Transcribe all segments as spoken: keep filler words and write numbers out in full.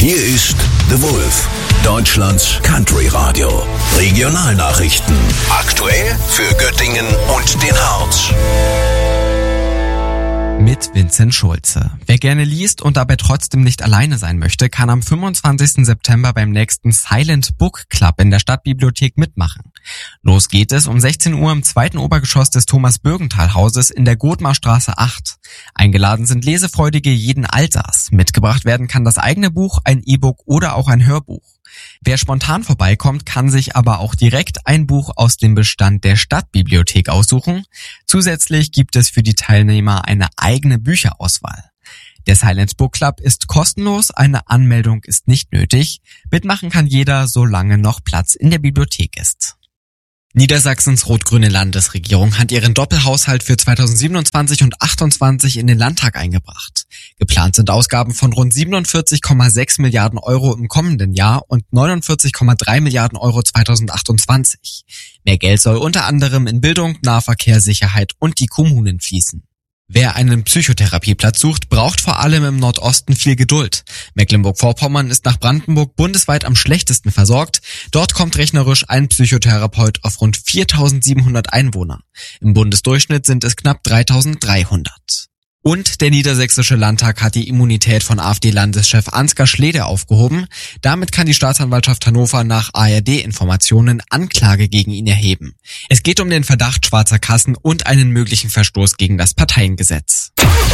Hier ist The Wolf, Deutschlands Country Radio. Regionalnachrichten. Aktuell für Göttingen und den Harz. Mit Vincent Schulze. Wer gerne liest und dabei trotzdem nicht alleine sein möchte, kann am fünfundzwanzigsten September beim nächsten Silent Book Club in der Stadtbibliothek mitmachen. Los geht es um sechzehn Uhr im zweiten Obergeschoss des Thomas-Bürgenthal-Hauses in der Godmarstraße acht. Eingeladen sind Lesefreudige jeden Alters. Mitgebracht werden kann das eigene Buch, ein E-Book oder auch ein Hörbuch. Wer spontan vorbeikommt, kann sich aber auch direkt ein Buch aus dem Bestand der Stadtbibliothek aussuchen. Zusätzlich gibt es für die Teilnehmer eine eigene Bücherauswahl. Der Silent Book Club ist kostenlos, eine Anmeldung ist nicht nötig. Mitmachen kann jeder, solange noch Platz in der Bibliothek ist. Niedersachsens rot-grüne Landesregierung hat ihren Doppelhaushalt für zweitausendsiebenundzwanzig und achtundzwanzig in den Landtag eingebracht. Geplant sind Ausgaben von rund siebenundvierzig Komma sechs Milliarden Euro im kommenden Jahr und neunundvierzig Komma drei Milliarden Euro zweitausendachtundzwanzig. Mehr Geld soll unter anderem in Bildung, Nahverkehr, Sicherheit und die Kommunen fließen. Wer einen Psychotherapieplatz sucht, braucht vor allem im Nordosten viel Geduld. Mecklenburg-Vorpommern ist nach Brandenburg bundesweit am schlechtesten versorgt. Dort kommt rechnerisch ein Psychotherapeut auf rund viertausendsiebenhundert Einwohner. Im Bundesdurchschnitt sind es knapp dreitausenddreihundert. Und der Niedersächsische Landtag hat die Immunität von AfD-Landeschef Ansgar Schlede aufgehoben. Damit kann die Staatsanwaltschaft Hannover nach A R D-Informationen Anklage gegen ihn erheben. Es geht um den Verdacht schwarzer Kassen und einen möglichen Verstoß gegen das Parteiengesetz.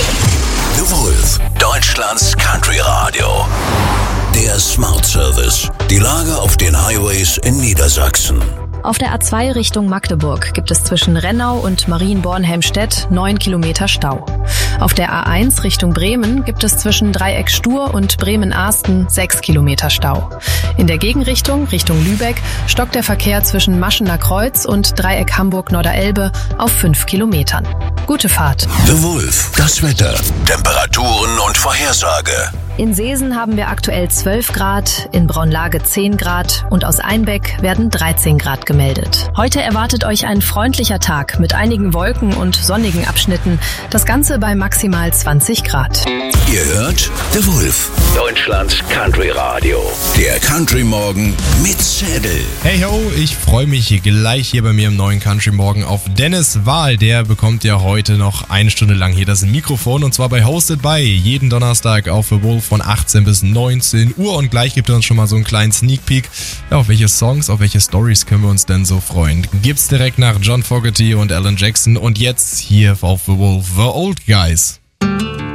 The Wolf, Deutschlands Country Radio. Der Smart Service. Die Lage auf den Highways in Niedersachsen. Auf der A zwei Richtung Magdeburg gibt es zwischen Rennau und Marienborn-Helmstedt neun Kilometer Stau. Auf der A eins Richtung Bremen gibt es zwischen Dreieck Stur und Bremen-Ahsten sechs Kilometer Stau. In der Gegenrichtung, Richtung Lübeck, stockt der Verkehr zwischen Maschener Kreuz und Dreieck Hamburg-Norderelbe auf fünf Kilometern. Gute Fahrt. The Wolf, das Wetter, Temperaturen und Vorhersage. In Seesen haben wir aktuell zwölf Grad, in Braunlage zehn Grad und aus Einbeck werden dreizehn Grad gemeldet. Heute erwartet euch ein freundlicher Tag mit einigen Wolken und sonnigen Abschnitten. Das Ganze bei maximal zwanzig Grad. Ihr hört The Wolf, Deutschlands Country Radio. Der Country Morgen mit Zädel. Hey ho, ich freue mich gleich hier bei mir im neuen Country Morgen auf Dennis Wahl. Der bekommt ja heute noch eine Stunde lang hier das Mikrofon und zwar bei Hosted by, jeden Donnerstag auf The Wolf von achtzehn bis neunzehn Uhr und gleich gibt er uns schon mal so einen kleinen Sneak Peek. Ja, auf welche Songs, auf welche Stories können wir uns denn so freuen? Gibt's direkt nach John Fogerty und Alan Jackson und jetzt hier auf The Wolf, The Old Guys.